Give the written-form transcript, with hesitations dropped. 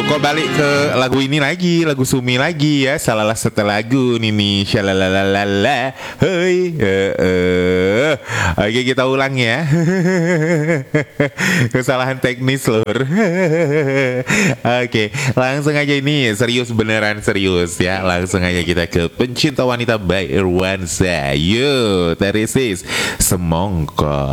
Kok balik ke lagu ini lagi, lagu Sumi lagi ya. Salah satu lagu nih, shalalalala. Hei, oke kita ulang ya. Kesalahan teknis lur. Oke, langsung aja ini serius beneran serius ya. Langsung aja kita ke Pencinta Wanita by Irwansyah. Yuk, Teresis Semongko.